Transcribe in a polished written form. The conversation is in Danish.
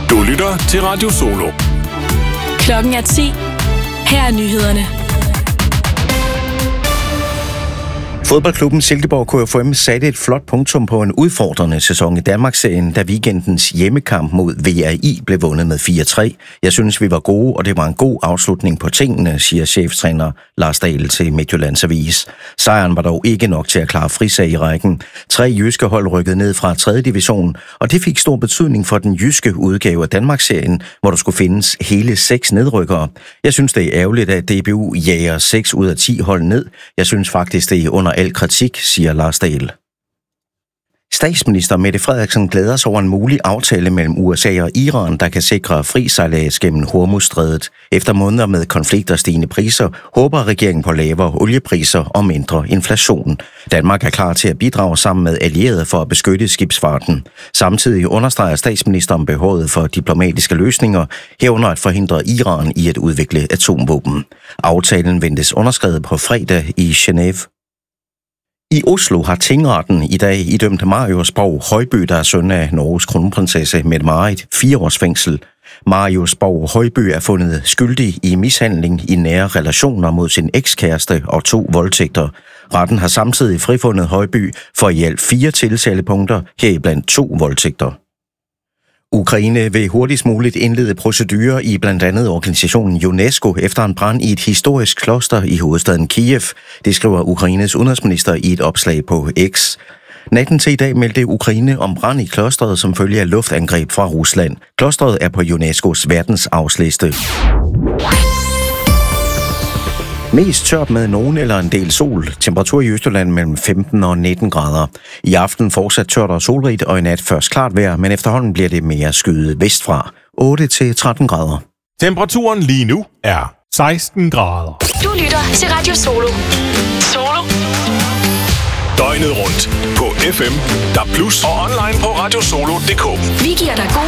Du lytter til Radio Solo. Klokken er 10. Her er nyhederne. Fodboldklubben Silkeborg KFUM satte et flot punktum på en udfordrende sæson i Danmarksserien, da weekendens hjemmekamp mod VRI blev vundet med 4-3. Jeg synes, vi var gode, og det var en god afslutning på tingene, siger cheftræner Lars Dahl til Midtjyllands Avis. Sejren var dog ikke nok til at klare frisag i rækken. 3 jyske hold rykkede ned fra 3. division, og det fik stor betydning for den jyske udgave af Danmarksserien, hvor der skulle findes hele 6 nedrykkere. Jeg synes, det er ærgerligt, at DBU jager 6 ud af 10 hold ned. Jeg synes faktisk, det er under al kritik, siger Lars Dahl. Statsminister Mette Frederiksen glæder sig over en mulig aftale mellem USA og Iran, der kan sikre fri sejlads gennem Hormuzstrædet. Efter måneder med konflikter og stigende priser, håber regeringen på lavere oliepriser og mindre inflation. Danmark er klar til at bidrage sammen med allierede for at beskytte skibsfarten. Samtidig understreger statsministeren behovet for diplomatiske løsninger, herunder at forhindre Iran i at udvikle atomvåben. Aftalen ventes underskrevet på fredag i Genève. I Oslo har tingretten i dag idømt Marius Borg Højby, der er søn af Norges kronprinsesse Mette-Marit, 4 års fængsel. Marius Borg Højby er fundet skyldig i mishandling i nære relationer mod sin ekskæreste og 2 voldtægter. Retten har samtidig frifundet Højby for i alt 4 tiltalepunkter, heriblandt 2 voldtægter. Ukraine vil hurtigst muligt indlede procedurer i blandt andet organisationen UNESCO efter en brand i et historisk kloster i hovedstaden Kiev. Det skriver Ukraines udenrigsminister i et opslag på X. Natten til i dag meldte Ukraine om brand i klosteret som følge af luftangreb fra Rusland. Klosteret er på UNESCO's verdensarvsliste. Mest tørt med nogen eller en del sol. Temperatur i Østjylland mellem 15 og 19 grader. I aften fortsat tørt og solrigt, og i nat først klart vejr, men efterhånden bliver det mere skyet vestfra. 8-13 grader. Temperaturen lige nu er 16 grader. Du lytter til Radio Solo. Solo. Døgnet rundt på FM, DAB+ og online på radiosolo.dk. Vi giver dig god